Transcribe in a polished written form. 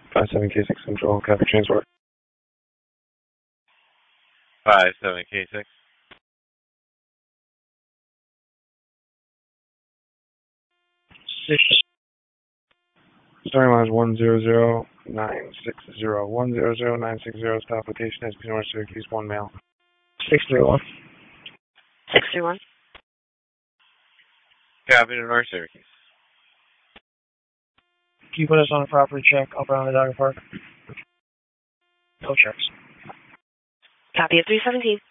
57K6 Central, copy transport. 57K6. Starting line is 100-960. 100-960, stop location is North Syracuse, 1 male. 631. 631. Copy to North Syracuse. Can you put us on a property check up around the Dogger Park? No checks. Copy of 317.